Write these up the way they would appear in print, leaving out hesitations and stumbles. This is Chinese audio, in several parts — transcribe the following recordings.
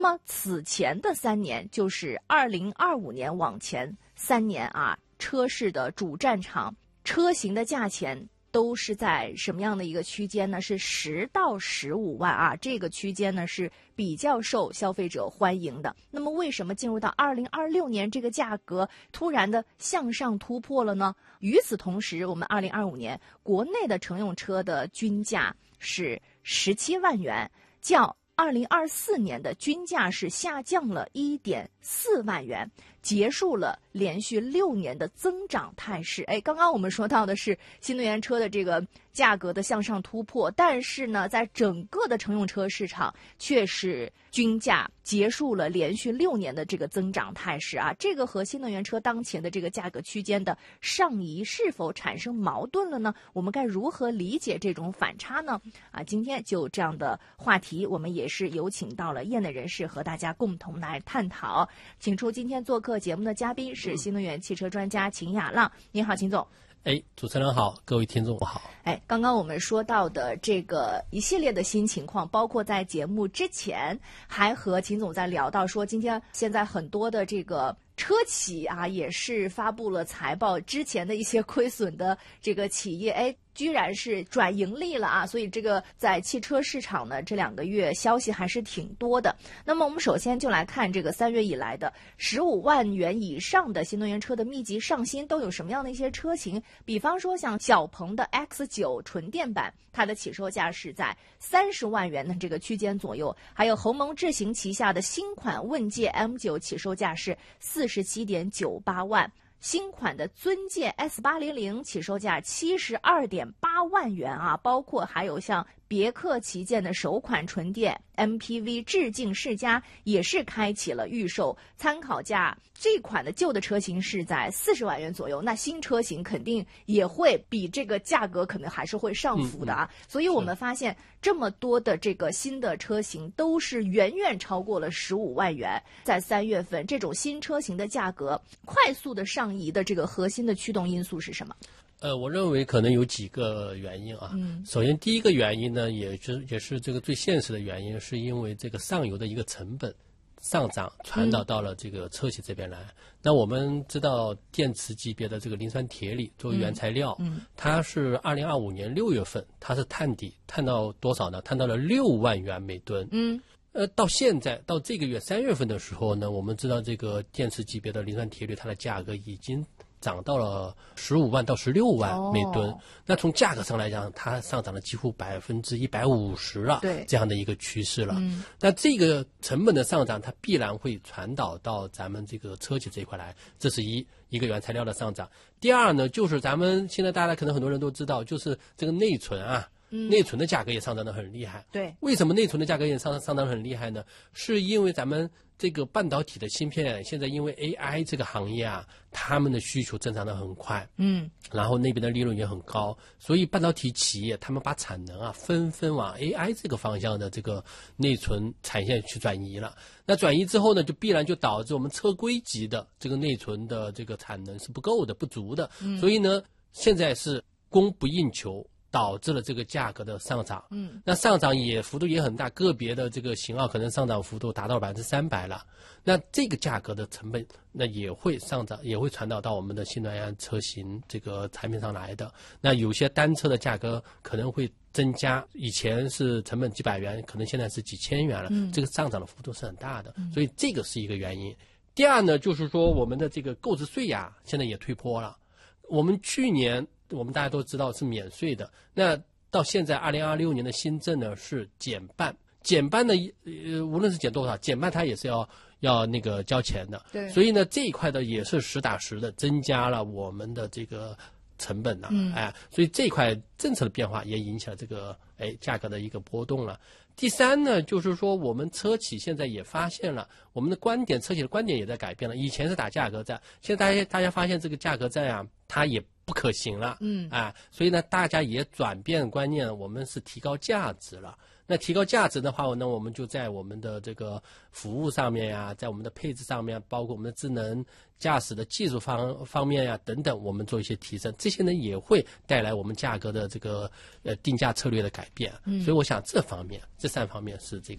那么此前的3年，就是2025年往前3年啊，车市的主战场，车型的价钱都是在什么样的一个区间呢？是10到15万啊，这个区间呢是比较受消费者欢迎的。那么为什么进入到2026年这个价格突然的向上突破了呢？与此同时，我们2025年国内的乘用车的均价是17万元，较2024年的均价是下降了1.4万元，结束了连续6年的增长态势。刚刚我们说到的是新能源车的这个价格的向上突破，但是呢，在整个的乘用车市场却是均价结束了连续6年的这个增长态势啊。这个和新能源车当前的这个价格区间的上移是否产生矛盾了呢？我们该如何理解这种反差呢？今天就这样的话题，我们也是有请到了业内人士和大家共同来探讨。请出今天做客节目的嘉宾是新能源汽车专家秦雅浪。您好，秦总。 主持人好，各位听众好。 刚刚我们说到的这个一系列的新情况，包括在节目之前还和秦总在聊到说，今天现在很多的这个车企啊，也是发布了财报，之前的一些亏损的这个企业，居然是转盈利了啊！所以这个在汽车市场呢，这2个月消息还是挺多的。那么我们首先就来看这个3月以来的15万元以上的新能源车的密集上新都有什么样的一些车型？比方说像小鹏的 X9 纯电版，它的起售价是在30万元的这个区间左右；还有鸿蒙智行旗下的新款问界 M9 起售价是47.98万。新款的尊界 S800 起售价72.8万元啊，包括还有像别克旗舰的首款纯电 MPV 致敬世嘉也是开启了预售，参考价这款的旧的车型是在40万元左右，那新车型肯定也会比这个价格可能还是会上浮的啊。所以我们发现这么多的这个新的车型都是远远超过了15万元。在3月份这种新车型的价格快速的上移的这个核心的驱动因素是什么？ 我认为可能有几个原因啊。首先第一个原因呢，也是这个最现实的原因，是因为这个上游的一个成本上涨传导到了这个车企这边来。那我们知道电池级别的这个磷酸铁锂作为原材料，它是2025年6月份它是探底，探到多少呢？探到了6万元每吨。到现在到这个月3月份的时候呢，我们知道这个电池级别的磷酸铁锂它的价格已经涨到了15万到16万每吨。那从价格上来讲，它上涨了几乎150%了， 对， 这样的一个趋势了。那这个成本的上涨，它必然会传导到咱们这个车企这一块来，这是一个原材料的上涨。第二呢，就是咱们现在大家可能很多人都知道，就是这个内存啊。内存的价格也上涨得很厉害。 对， 为什么内存的价格也上涨得很厉害呢？是因为咱们这个半导体的芯片现在因为 AI 这个行业啊，他们的需求增长得很快，然后那边的利润也很高，所以半导体企业他们把产能啊纷纷往 AI 这个方向的这个内存产线去转移了。那转移之后呢，就必然就导致我们车规级的这个内存的这个产能是不够的、不足的，所以呢，现在是供不应求。导致了这个价格的上涨，那上涨幅度也很大，个别的这个型号可能上涨幅度达到300%了。那这个价格的成本，那也会上涨，也会传导到我们的新能源车型这个产品上来的。那有些单车的价格可能会增加，以前是成本几百元，可能现在是几千元了，这个上涨的幅度是很大的，所以这个是一个原因。第二呢，就是说我们的这个购置税呀，现在也退坡了。我们去年我们大家都知道是免税的，那到现在2026年的新政呢是减半呢，无论是减多少，减半它也是要那个交钱的。 对， 所以呢这一块的也是实打实的增加了我们的这个成本所以这一块政策的变化也引起了这个价格的一个波动了。第三呢，就是说我们车企现在也发现了我们的观点，车企的观点也在改变了。以前是打价格战，现在大家发现这个价格战啊，它也不可行了，所以呢，大家也转变观念，我们是提高价值了。那提高价值的话呢，我们就在我们的这个服务上面呀，在我们的配置上面，包括我们的智能驾驶的技术方面呀等等，我们做一些提升，这些呢也会带来我们价格的这个定价策略的改变。所以我想这3方面是这个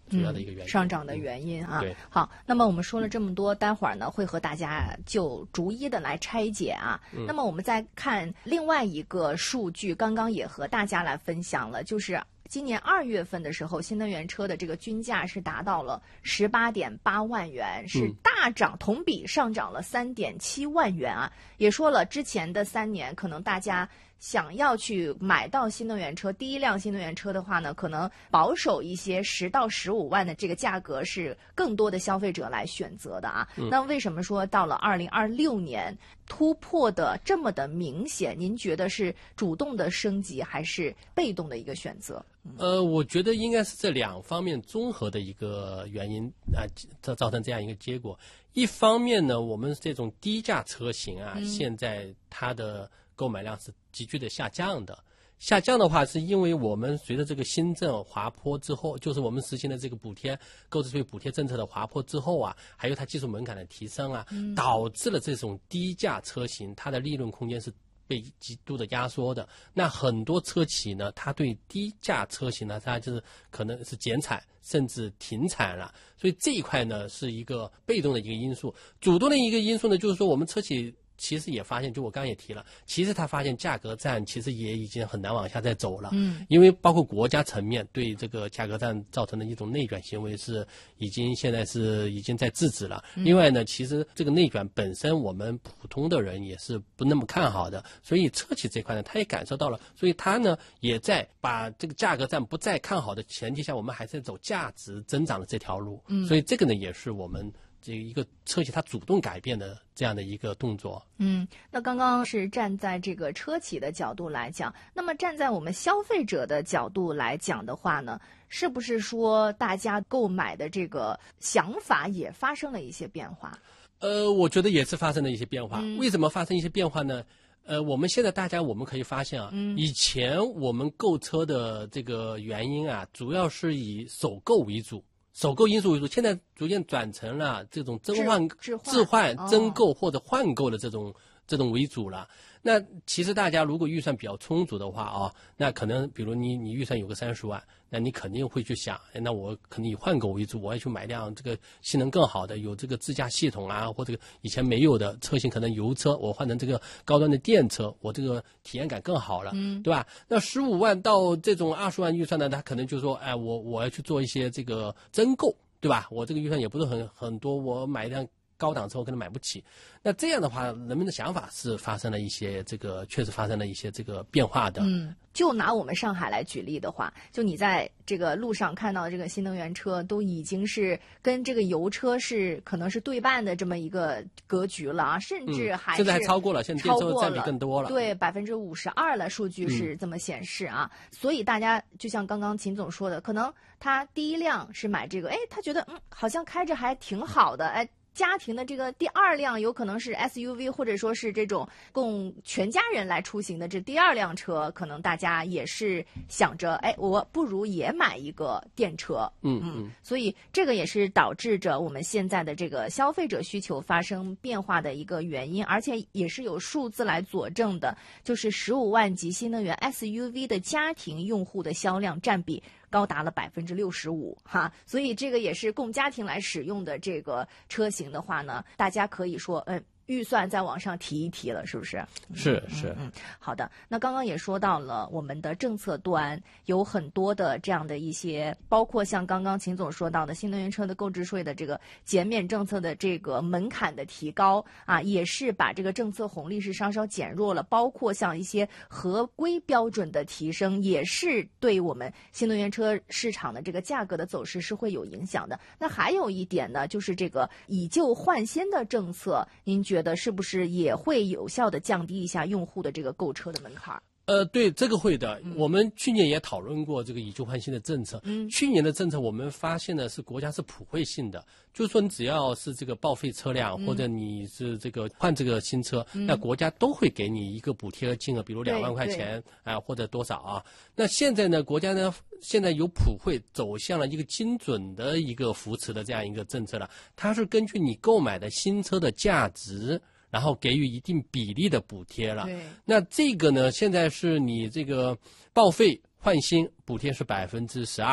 主要的一个原因， 上涨的原因啊。 对， 好，那么我们说了这么多，待会儿呢会和大家就逐一的来拆解啊。那么我们再看另外一个数据，刚刚也和大家来分享了，就是今年2月份的时候，新能源车的这个均价是达到了18.8万元，是大涨，同比上涨了3.7万元啊。也说了，之前的3年，可能大家想要去买到新能源车，第一辆新能源车的话呢，可能保守一些10到15万的这个价格是更多的消费者来选择的啊。那为什么说到了2026年突破的这么的明显？您觉得是主动的升级还是被动的一个选择？ 我觉得应该是这2方面综合的一个原因啊，造成这样一个结果。一方面呢，我们这种低价车型啊，现在它的购买量是急剧的下降的。下降的话，是因为我们随着这个新政滑坡之后，就是我们实行的这个购置税补贴政策的滑坡之后啊，还有它技术门槛的提升啊，导致了这种低价车型它的利润空间是被极度的压缩的。那很多车企呢，它对低价车型呢，它就是可能是减产甚至停产了。所以这一块呢，是一个被动的一个因素。主动的一个因素呢，就是说我们车企其实也发现，就我刚刚也提了，其实他发现价格战其实也已经很难往下再走了。因为包括国家层面对这个价格战造成的一种内卷行为是现在是已经在制止了。另外呢，其实这个内卷本身我们普通的人也是不那么看好的，所以车企这块呢，他也感受到了，所以他呢也在把这个价格战不再看好的前提下，我们还是走价值增长的这条路。所以这个呢，也是我们这一个车企它主动改变的这样的一个动作。 那刚刚是站在这个车企的角度来讲，那么站在我们消费者的角度来讲的话呢，是不是说大家购买的这个想法也发生了一些变化？ 我觉得也是发生了一些变化。为什么发生一些变化呢？我们现在我们可以发现啊，以前我们购车的这个原因啊，主要是以首购为主。首购因素为主，现在逐渐转成了这种置换、增购或者换购的这种为主了。那其实大家如果预算比较充足的话啊，那可能比如你预算有个30万，那你肯定会去想，那我肯定以换购为主，我要去买辆这个性能更好的，有这个自驾系统啊，或者以前没有的车型，可能油车我换成这个高端的电车，我这个体验感更好了，对吧？那15万到这种20万预算呢，他可能就说，哎，我要去做一些这个增购，对吧？我这个预算也不是很多，我买一辆高档车我可能买不起。那这样的话，人们的想法是发生了一些确实发生了一些这个变化的。 就拿我们上海来举例的话，就你在这个路上看到的这个新能源车，都已经是跟这个油车是可能是对半的这么一个格局了啊，甚至还超过了，现在电车占比更多了， 对52%了，数据是这么显示啊。所以大家就像刚刚秦总说的，可能他第一辆是买这个，他觉得好像开着还挺好的，家庭的这个第2辆有可能是 SUV， 或者说是这种供全家人来出行的这第2辆车，可能大家也是想着，我不如也买一个电车。所以这个也是导致着我们现在的这个消费者需求发生变化的一个原因，而且也是有数字来佐证的，就是15万级新能源 SUV 的家庭用户的销量占比高达了65%哈，所以这个也是供家庭来使用的这个车型的话呢，大家可以说预算再往上提一提了，是不是？ 是。 好的。那刚刚也说到了我们的政策端有很多的这样的一些，包括像刚刚秦总说到的新能源车的购置税的这个减免政策的这个门槛的提高啊，也是把这个政策红利是稍稍减弱了，包括像一些合规标准的提升，也是对我们新能源车市场的这个价格的走势是会有影响的。那还有一点呢，就是这个以旧换新的政策，您觉得是不是也会有效的降低一下用户的这个购车的门槛？ 对，这个会的。我们去年也讨论过这个以旧换新的政策。去年的政策我们发现呢，是国家是普惠性的，就是说你只要是这个报废车辆，或者你是这个换这个新车，那国家都会给你一个补贴金额，比如2万块钱或者多少啊。那现在呢，国家呢现在由普惠走向了一个精准的一个扶持的这样一个政策了，它是根据你购买的新车的价值，然后给予一定比例的补贴了。那这个呢，现在是你这个报废换新补贴是12%，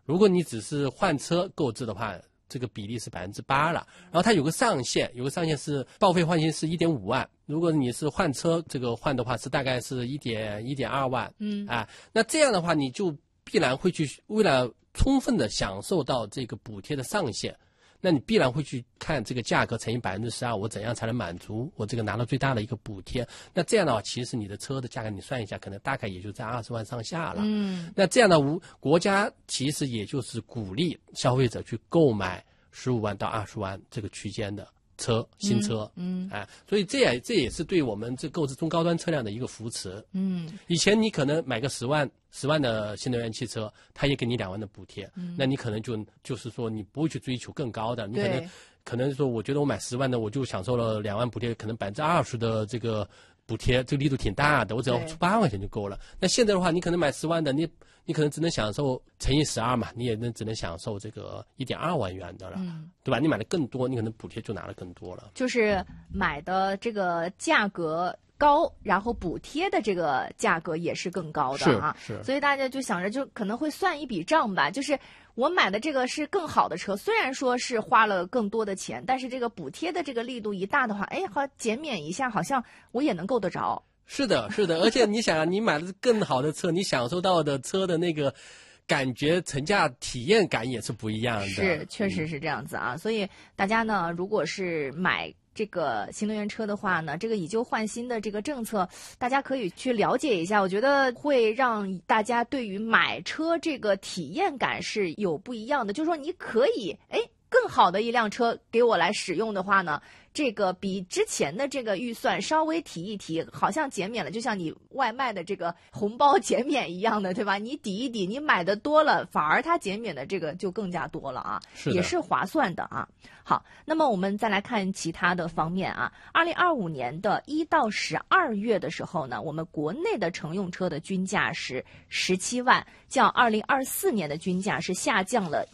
如果你只是换车购置的话，这个比例是8%了。然后它有个上限是报废换新是1.5万，如果你是换车这个换的话，是大概是1.2万。那这样的话，你就必然会去为了充分的享受到这个补贴的上限，那你必然会去看这个价格乘以12%，我怎样才能满足我这个拿到最大的一个补贴？那这样的话，其实你的车的价格你算一下，可能大概也就在20万上下了。那这样的国家其实也就是鼓励消费者去购买15万到20万这个区间的新车。所以这也是对我们这购置中高端车辆的一个扶持。以前你可能买个10万的新能源汽车，它也给你2万的补贴，那你可能就是说你不会去追求更高的，你可能说我觉得我买10万的我就享受了2万补贴，可能20%的这个补贴，这个力度挺大的，我只要出8万块钱就够了。那现在的话，你可能买10万的，你可能只能享受乘以12嘛，你也只能享受这个1.2万元的了，对吧？你买的更多，你可能补贴就拿的更多了。 就是买的这个价格高，然后补贴的这个价格也是更高的啊。 是。 所以大家就想着，就可能会算一笔账吧，就是我买的这个是更好的车，虽然说是花了更多的钱，但是这个补贴的这个力度一大的话，好减免一下，好像我也能够得着。 是的，而且你想啊，你买的是更好的车，你享受到的车的那个感觉、乘驾体验感也是不一样的。 是，确实是这样子啊。所以大家呢，如果是买这个新能源车的话呢，这个以旧换新的这个政策，大家可以去了解一下，我觉得会让大家对于买车这个体验感是有不一样的。就是说你可以更好的一辆车给我来使用的话呢，这个比之前的这个预算稍微提一提，好像减免了，就像你外卖的这个红包减免一样的，对吧？你抵一抵，你买的多了，反而它减免的这个就更加多了啊，也是划算的啊。好，那么我们再来看其他的方面啊。2025年的1到12月的时候呢，我们国内的乘用车的均价是17万，较2024年的均价是下降了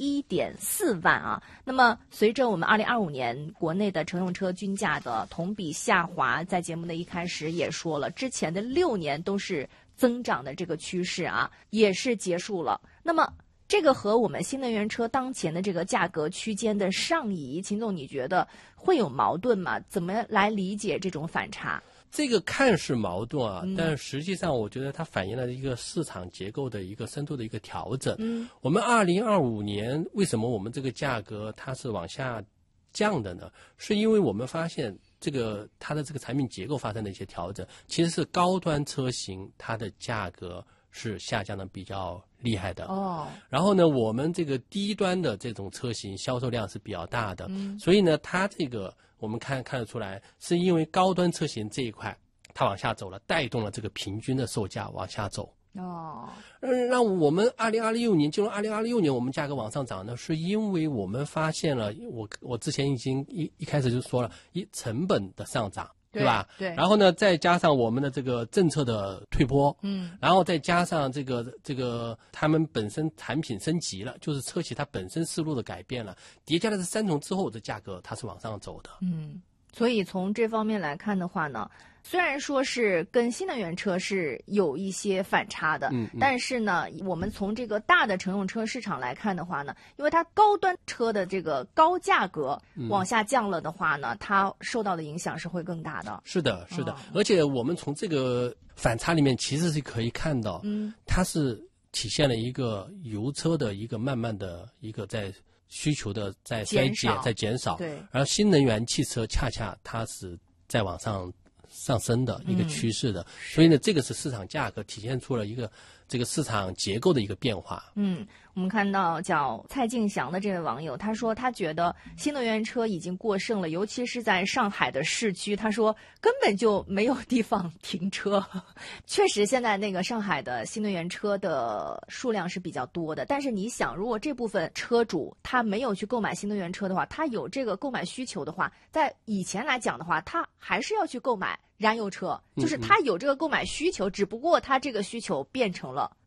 1.4万啊。那么随着我们2025年国内的乘用车均价的同比下滑，在节目的一开始也说了，之前的6年都是增长的这个趋势啊，也是结束了。那么这个和我们新能源车当前的这个价格区间的上移，秦总你觉得会有矛盾吗？怎么来理解这种反差？ 这个看似矛盾啊，但实际上我觉得它反映了一个市场结构的一个深度的一个调整。我们2025年为什么我们这个价格它是往下降的呢？是因为我们发现它的这个产品结构发生了一些调整，其实是高端车型它的价格是下降的比较厉害的。然后呢，我们这个低端的这种车型销售量是比较大的，所以呢，它这个我们看得出来，是因为高端车型这一块它往下走了，带动了这个平均的售价往下走。让我们2026年进入2026年，我们价格往上涨呢，是因为我们发现了，我之前已经一开始就说了，成本的上涨。对吧？ 对。 然后呢，再加上我们的这个政策的退坡，然后再加上这个他们本身产品升级了，就是车企它本身思路的改变了，叠加了这3重之后，这价格它是往上走的。 所以从这方面来看的话呢，虽然说是跟新能源车是有一些反差的，但是呢，我们从这个大的乘用车市场来看的话呢，因为它高端车的这个高价格往下降了的话呢，它受到的影响是会更大的。 是的，而且我们从这个反差里面其实是可以看到，它是体现了一个油车的一个慢慢的一个在需求的在衰减，在减少。 对。 而新能源汽车恰恰它是在往上升的一个趋势的，所以呢，这个是市场价格体现出了一个这个市场结构的一个变化。 我们看到叫蔡敬祥的这位网友，他说他觉得新能源车已经过剩了，尤其是在上海的市区，他说根本就没有地方停车。确实，现在那个上海的新能源车的数量是比较多的，但是你想，如果这部分车主他没有去购买新能源车的话，他有这个购买需求的话，在以前来讲的话，他还是要去购买燃油车，就是他有这个购买需求，只不过他这个需求变成了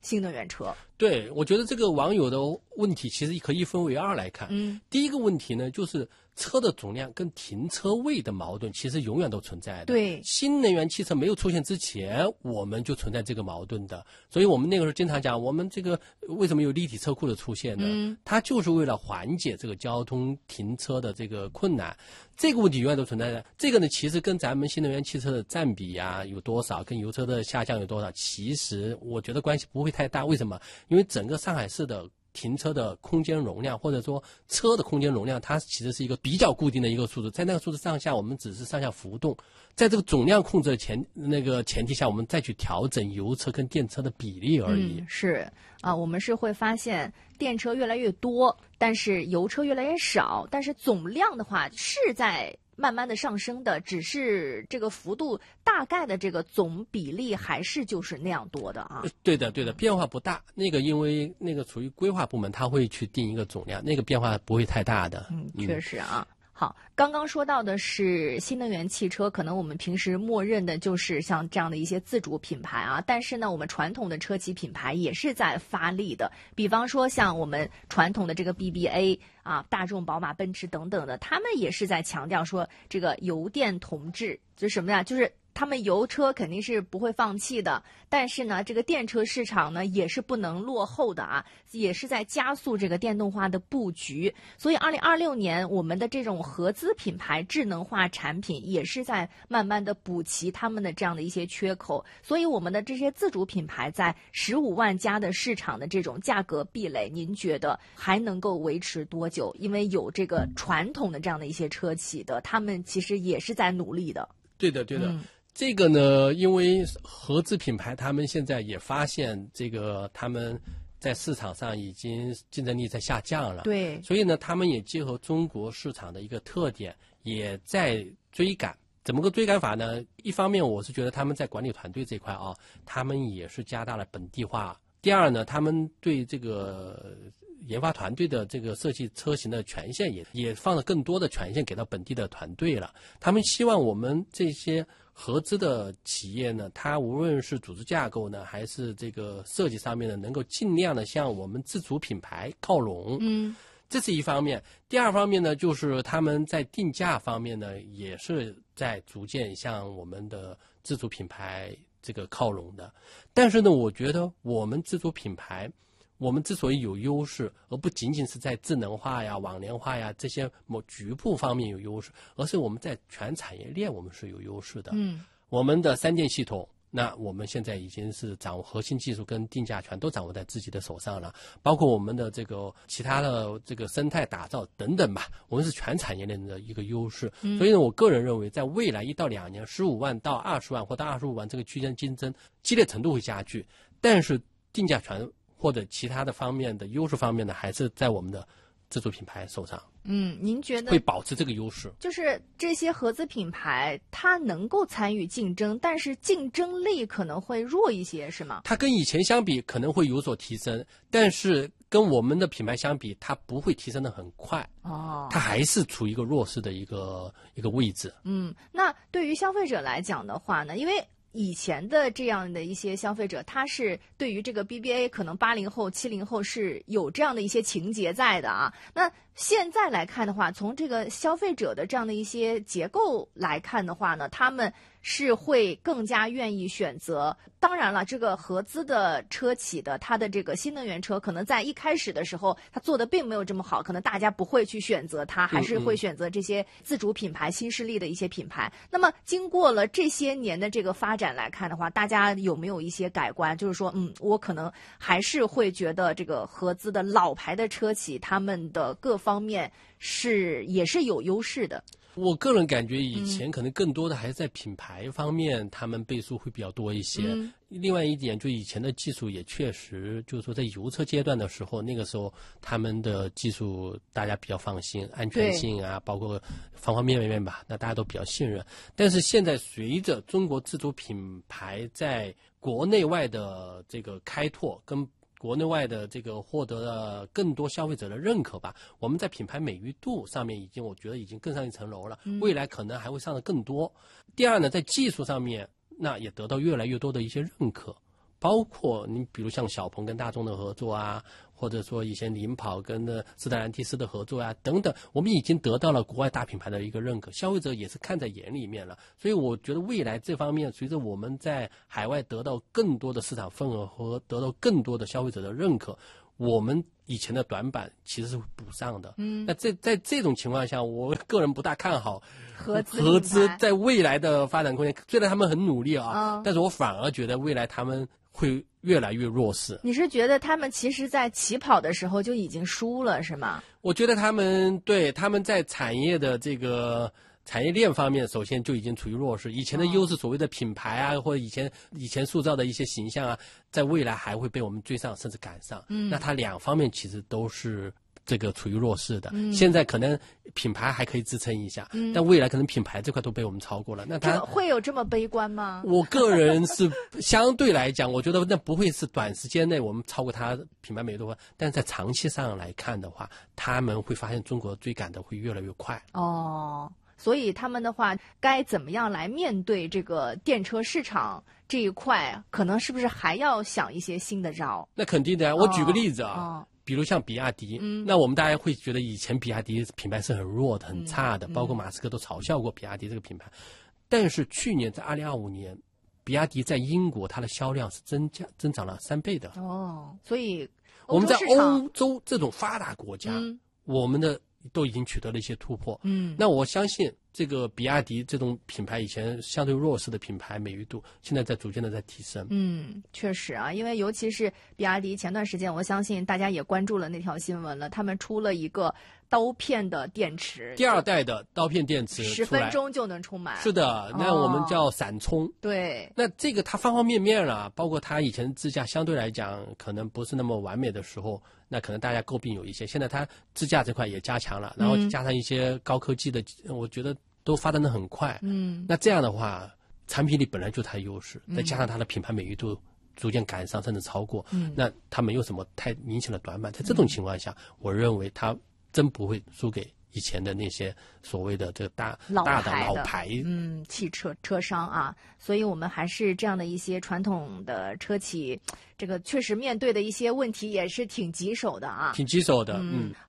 新能源车。 对，我觉得这个网友的问题其实可以分为二来看。第一个问题呢，就是车的总量跟停车位的矛盾其实永远都存在的。 对， 新能源汽车没有出现之前，我们就存在这个矛盾的。所以我们那个时候经常讲，我们这个为什么有立体车库的出现呢？它就是为了缓解这个交通停车的这个困难。这个问题永远都存在的。这个呢，其实跟咱们新能源汽车的占比啊有多少，跟油车的下降有多少，其实我觉得关系不会太大。为什么？因为整个上海市的停车的空间容量，或者说车的空间容量，它其实是一个比较固定的一个数字，在那个数字上下，我们只是上下浮动，在这个总量控制的前提下，我们再去调整油车跟电车的比例而已。 是啊，我们是会发现电车越来越多，但是油车越来越少，但是总量的话是在慢慢的上升的，只是这个幅度大概的这个总比例还是就是那样多的啊。 对的，变化不大。那个因为那个属于规划部门，他会去定一个总量，那个变化不会太大的。 确实啊。好，刚刚说到的是新能源汽车，可能我们平时默认的就是像这样的一些自主品牌啊，但是呢，我们传统的车企品牌也是在发力的，比方说像我们传统的这个 BBA 啊，大众、宝马、奔驰等等的，他们也是在强调说这个油电同质，就是什么呀？就是他们油车肯定是不会放弃的，但是呢，这个电车市场呢也是不能落后的啊，也是在加速这个电动化的布局。所以2026年我们的这种合资品牌智能化产品也是在慢慢的补齐他们的这样的一些缺口。所以我们的这些自主品牌在15万家的市场的这种价格壁垒，您觉得还能够维持多久？因为有这个传统的这样的一些车企的，他们其实也是在努力的。 对的。这个呢，因为合资品牌他们现在也发现这个他们在市场上已经竞争力在下降了， 对， 所以呢，他们也结合中国市场的一个特点，也在追赶。怎么个追赶法呢？一方面，我是觉得他们在管理团队这块啊，他们也是加大了本地化。第二呢，他们对这个研发团队的这个设计车型的权限也放了更多的权限给到本地的团队了。他们希望我们这些合资的企业呢，它无论是组织架构呢，还是这个设计上面呢，能够尽量的向我们自主品牌靠拢。这是一方面。第二方面呢，就是他们在定价方面呢，也是在逐渐向我们的自主品牌这个靠拢的。但是呢，我觉得我们自主品牌，我们之所以有优势，而不仅仅是在智能化呀、网联化呀这些某局部方面有优势，而是我们在全产业链我们是有优势的。我们的3电系统，那我们现在已经是掌握核心技术跟定价权都掌握在自己的手上了，包括我们的这个其他的这个生态打造等等吧，我们是全产业链的一个优势。所以呢，我个人认为，在未来1到2年，15万到20万或到25万这个区间竞争激烈程度会加剧，但是定价权或者其他的方面的优势方面呢，还是在我们的自主品牌手上。 您觉得会保持这个优势？ 就是这些合资品牌，它能够参与竞争，但是竞争力可能会弱一些，是吗？ 它跟以前相比可能会有所提升，但是跟我们的品牌相比，它不会提升得很快。它还是处于一个弱势的一个位置。 那对于消费者来讲的话呢，因为以前的这样的一些消费者，他是对于这个 BBA 可能80后、70后是有这样的一些情节在的啊。那现在来看的话，从这个消费者的这样的一些结构来看的话呢，他们是会更加愿意选择。当然了，这个合资的车企的它的这个新能源车，可能在一开始的时候，它做的并没有这么好，可能大家不会去选择它，还是会选择这些自主品牌、新势力的一些品牌。那么经过了这些年的这个发展来看的话，大家有没有一些改观？就是说，我可能还是会觉得这个合资的老牌的车企，他们的各方面也是有优势的。 我个人感觉以前可能更多的还是在品牌方面，他们倍数会比较多一些。另外一点，就以前的技术也确实，就是说在油车阶段的时候，那个时候他们的技术大家比较放心，安全性啊，包括方方面面吧，那大家都比较信任。但是现在随着中国自主品牌在国内外的这个开拓跟国内外的这个获得了更多消费者的认可吧，我们在品牌美誉度上面我觉得已经更上一层楼了，未来可能还会上的更多。第二呢，在技术上面那也得到越来越多的一些认可， 包括你比如像小鹏跟大众的合作啊，或者说以前领跑跟斯特兰蒂斯的合作啊等等，我们已经得到了国外大品牌的一个认可，消费者也是看在眼里面了。所以我觉得未来这方面，随着我们在海外得到更多的市场份额和得到更多的消费者的认可，我们以前的短板其实是补上的。那在这种情况下，我个人不大看好合资在未来的发展空间。虽然他们很努力啊，但是我反而觉得未来他们会越来越弱势。 你是觉得他们其实在起跑的时候就已经输了是吗？ 我觉得他们在产业的这个产业链方面，首先就已经处于弱势。以前的优势，所谓的品牌啊，或者以前塑造的一些形象啊，在未来还会被我们追上，甚至赶上。那它两方面其实都是这个处于弱势的。现在可能品牌还可以支撑一下，但未来可能品牌这块都被我们超过了。那它会有这么悲观吗？ 我个人是相对来讲，我觉得那不会是短时间内我们超过它品牌美誉度，但是在长期上来看的话，他们会发现中国追赶的会越来越快。 所以他们的话该怎么样来面对这个电车市场这一块，可能是不是还要想一些新的招？ 那肯定的呀。我举个例子啊，比如像比亚迪，那我们大家会觉得以前比亚迪品牌是很弱的、很差的，包括马斯克都嘲笑过比亚迪这个品牌。但是去年在2025年，比亚迪在英国它的销量是增长了3倍的。 所以我们在欧洲这种发达国家，我们的都已经取得了一些突破。那我相信这个比亚迪这种品牌以前相对弱势的品牌美誉度，现在逐渐的在提升。 确实啊，因为尤其是比亚迪前段时间，我相信大家也关注了那条新闻了，他们出了一个刀片的电池， 第2代的刀片电池 ，10分钟就能充满。 是的，那我们叫闪充。 对， 那这个它方方面面了，包括它以前支架相对来讲可能不是那么完美的时候，那可能大家诟病有一些，现在它支架这块也加强了，然后加上一些高科技的，我觉得都发展的很快。那这样的话，产品力本来就它优势，再加上它的品牌美誉度逐渐赶上甚至超过，那它没有什么太明显的短板。在这种情况下，我认为它真不会输给以前的那些所谓的这个大的老牌汽车商啊。所以我们还是这样的一些传统的车企，这个确实面对的一些问题也是挺棘手的啊， 挺棘手的。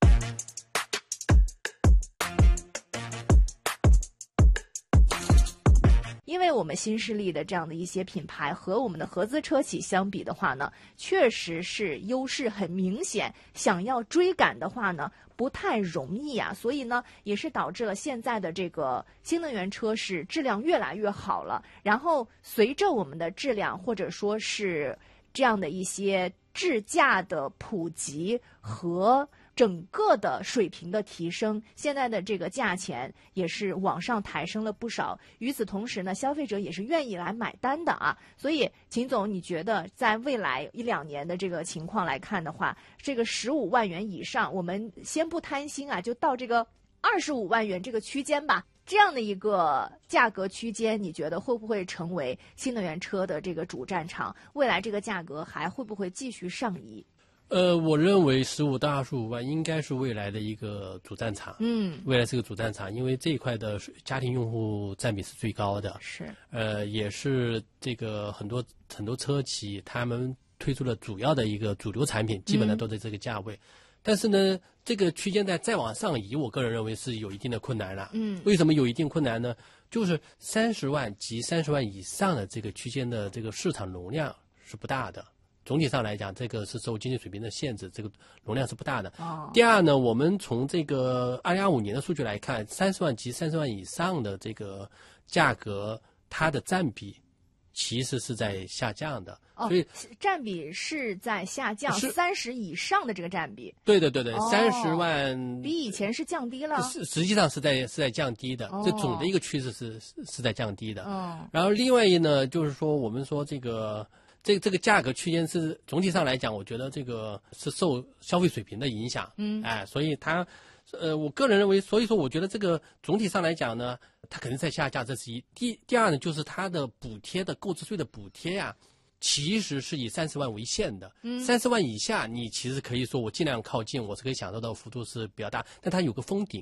因为我们新势力的这样的一些品牌和我们的合资车企相比的话呢，确实是优势很明显，想要追赶的话呢不太容易啊。所以呢也是导致了现在的这个新能源车是质量越来越好了，然后随着我们的质量或者说是这样的一些智驾的普及和整个的水平的提升，现在的这个价钱也是往上抬升了不少。与此同时呢，消费者也是愿意来买单的啊。所以秦总，你觉得在未来1-2年的这个情况来看的话，这个15万元以上，我们先不贪心啊，就到这个25万元这个区间吧，这样的一个价格区间，你觉得会不会成为新能源车的这个主战场？未来这个价格还会不会继续上移？ 我认为15到25万应该是未来的一个主战场。未来是个主战场，因为这一块的家庭用户占比是最高的。 是。 也是这个很多车企他们推出了主要的一个主流产品，基本上都在这个价位。但是呢，这个区间带再往上移，我个人认为是有一定的困难了。为什么有一定困难呢？就是30万及30万以上的这个区间的这个市场容量是不大的。总体上来讲，这个是受经济水平的限制，这个容量是不大的。第二呢，我们从这个2025年的数据来看，30万及30万以上的这个价格，它的占比其实是在下降的。所以占比是在下降，30以上的这个占比。 对，30万比以前是降低了。 实际上是在降低的，这总的一个趋势是在降低的。然后另外一呢，就是说我们说这个价格区间是总体上来讲，我觉得这个是受消费水平的影响。所以它我个人认为，所以说我觉得这个总体上来讲呢，它肯定在下降，这是一。第二呢，就是它的补贴的购置税的补贴呀，其实是以30万为限的。30万以下，你其实可以说我尽量靠近，我是可以享受到幅度是比较大，但它有个封顶。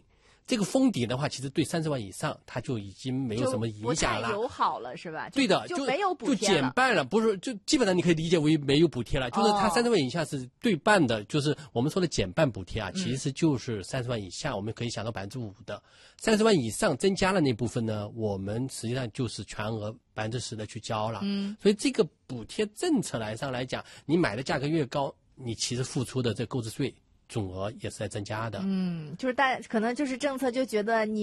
这个封顶的话，其实对30万以上它就已经没有什么影响了， 不太友好了是吧？ 对的， 就没有补贴了， 就减半了，不是就基本上你可以理解为没有补贴了，就是它30万以下是对半的，就是我们说的减半补贴啊，其实就是30万以下，我们可以想到5%的，30万以上增加了那部分呢，我们实际上就是全额10%的去交了，所以这个补贴政策上来讲，你买的价格越高，你其实付出的这购置税总额也是在增加的。 就是可能就是政策就觉得你